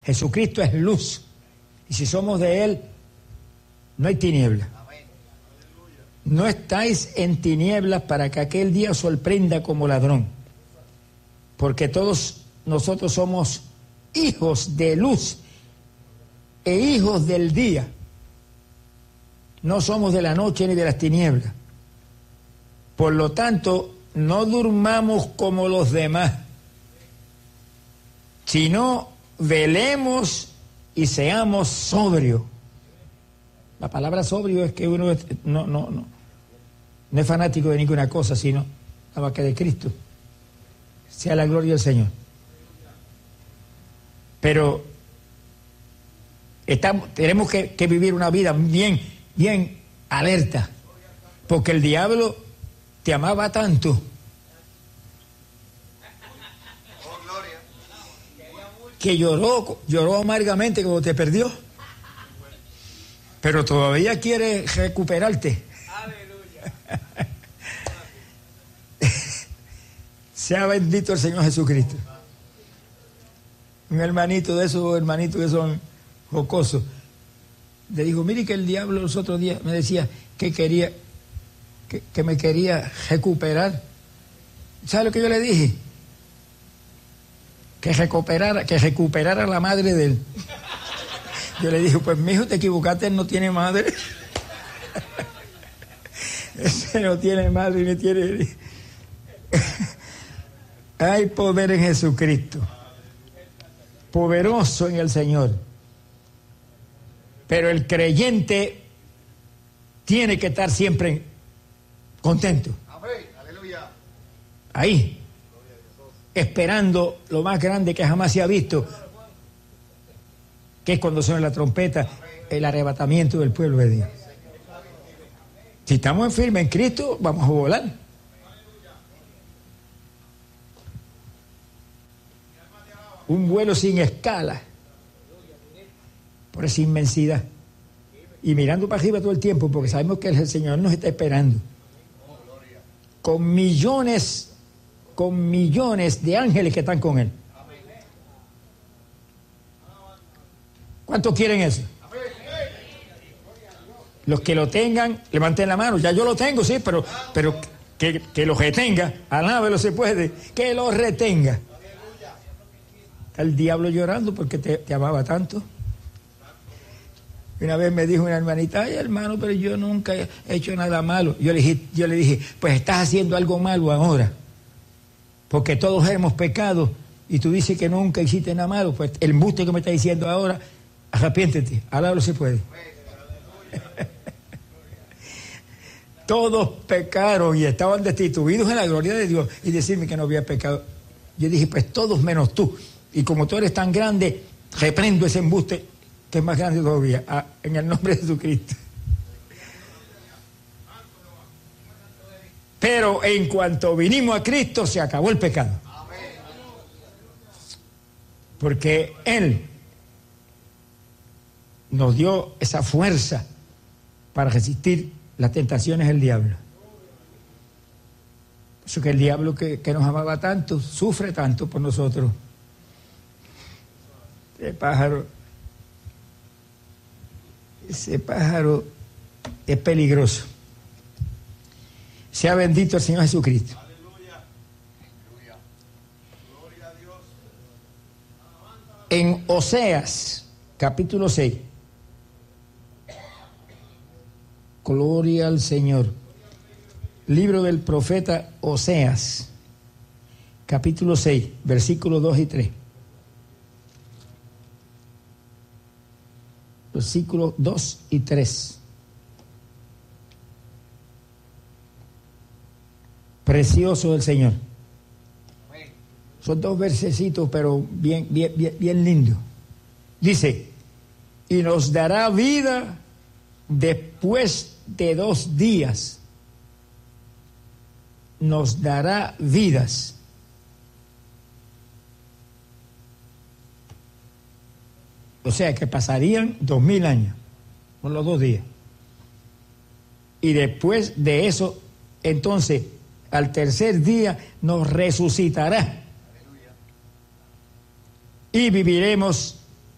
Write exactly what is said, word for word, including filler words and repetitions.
Jesucristo es luz. Y si somos de Él, no hay tiniebla. No estáis en tinieblas para que aquel día os sorprenda como ladrón. Porque todos nosotros somos hijos de luz e hijos del día. No somos de la noche ni de las tinieblas. Por lo tanto, no durmamos como los demás, sino velemos y seamos sobrios. La palabra sobrio es que uno es, no, no, no, no es fanático de ninguna cosa, sino la vaca de Cristo. Sea la gloria del Señor. Pero estamos, tenemos que, que vivir una vida bien, bien alerta, porque el diablo te amaba tanto que lloró, lloró amargamente cuando te perdió, pero todavía quiere recuperarte. Aleluya. Sea bendito el Señor Jesucristo. Un hermanito de esos hermanitos que son jocosos le dijo, mire que el diablo los otros días me decía que quería que, que me quería recuperar. ¿Sabe lo que yo le dije? Que recuperara, que recuperara la madre de él. Yo le dije, pues mijo, te equivocaste, él no tiene madre. Ese no tiene madre ni tiene. Hay poder en Jesucristo, poderoso en el Señor. Pero el creyente tiene que estar siempre contento. Ahí, esperando lo más grande que jamás se ha visto, que es cuando suena la trompeta, el arrebatamiento del pueblo de Dios. Si estamos en firme en Cristo, vamos a volar. Un vuelo sin escala, por esa inmensidad. Y mirando para arriba todo el tiempo, porque sabemos que el Señor nos está esperando. Con millones, con millones de ángeles que están con Él. ¿Cuántos quieren eso? Los que lo tengan, levanten la mano. Ya yo lo tengo, sí, pero, pero que, que lo retenga. Alábelo se puede. Que lo retenga. Está el diablo llorando porque te, te amaba tanto. Una vez me dijo una hermanita, ay hermano, pero yo nunca he hecho nada malo. Yo le dije, yo le dije, pues estás haciendo algo malo ahora. Porque todos hemos pecado y tú dices que nunca hiciste nada malo. Pues el embuste que me está diciendo ahora, arrepiéntete, alábalo se puede. Todos pecaron y estaban destituidos en la gloria de Dios y decirme que no había pecado. Yo dije, pues todos menos tú. Y como tú eres tan grande, reprendo ese embuste que es más grande todavía, ah, en el nombre de Jesucristo. Pero en cuanto vinimos a Cristo, se acabó el pecado. Porque Él nos dio esa fuerza para resistir las tentaciones del diablo. Por eso que el diablo que, que nos amaba tanto, sufre tanto por nosotros. Ese pájaro, ese pájaro es peligroso. Sea bendito el Señor Jesucristo. Aleluya. Gloria a Dios. En Oseas, capítulo seis. Gloria al Señor. Libro del profeta Oseas, capítulo seis, versículos dos y tres. Versículos dos y tres. Precioso del Señor. Son dos versecitos, pero bien, bien, bien, bien lindos. Dice, y nos dará vida después de dos días. Nos dará vidas. O sea que pasarían dos mil años por los dos días. Y después de eso, entonces, al tercer día nos resucitará. Aleluya. Y viviremos